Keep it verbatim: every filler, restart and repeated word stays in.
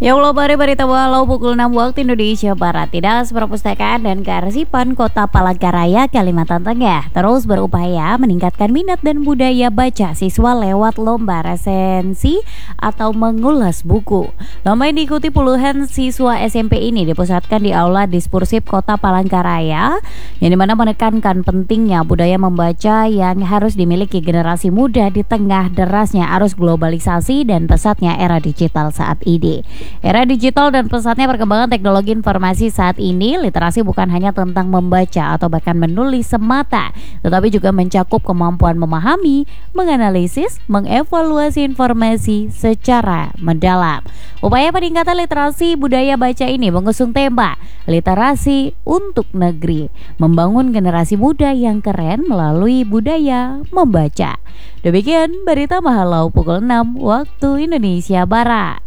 Ya Allah, bare berita walau pukul enam waktu Indonesia Barat. Dinas Perpustakaan dan Kearsipan Kota Palangkaraya, Kalimantan Tengah terus berupaya meningkatkan minat dan budaya baca siswa lewat lomba resensi atau mengulas buku. Lomba yang diikuti puluhan siswa S M P ini dipusatkan di Aula Dispursip Kota Palangkaraya, yang dimana menekankan pentingnya budaya membaca yang harus dimiliki generasi muda di tengah derasnya arus globalisasi dan pesatnya era digital saat ini. Era digital dan pesatnya perkembangan teknologi informasi saat ini, literasi bukan hanya tentang membaca atau bahkan menulis semata, tetapi juga mencakup kemampuan memahami, menganalisis, mengevaluasi informasi secara mendalam. Upaya peningkatan literasi budaya baca ini mengusung tema literasi untuk negeri, membangun generasi muda yang keren melalui budaya membaca. Demikian berita Mahalau pukul enam waktu Indonesia Barat.